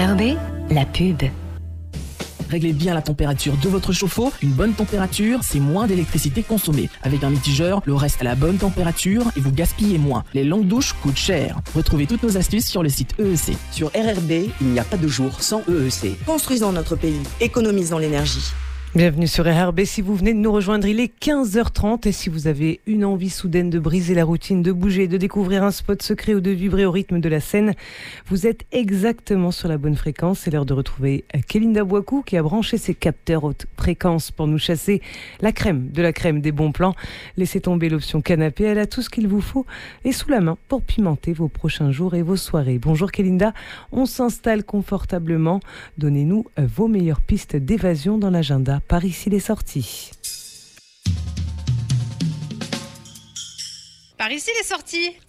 RERB, la pub. Réglez bien la température de votre chauffe-eau. Une bonne température, c'est moins d'électricité consommée. Avec un mitigeur, l'eau reste à la bonne température et vous gaspillez moins. Les longues douches coûtent cher. Retrouvez toutes nos astuces sur le site EEC. Sur RRB, il n'y a pas de jour sans EEC. Construisons notre pays, économisons l'énergie. Bienvenue sur RRB, si vous venez de nous rejoindre, il est 15h30 et si vous avez une envie soudaine de briser la routine, de bouger, de découvrir un spot secret ou de vibrer au rythme de la scène, vous êtes exactement sur la bonne fréquence. C'est l'heure de retrouver Kélinda Bouakou qui a branché ses capteurs haute fréquence pour nous chasser la crème de la crème des bons plans. Laissez tomber l'option canapé, elle a tout ce qu'il vous faut et sous la main pour pimenter vos prochains jours et vos soirées. Bonjour Kélinda, on s'installe confortablement. Donnez-nous vos meilleures pistes d'évasion dans l'agenda. Par ici les sorties. Par ici les sorties.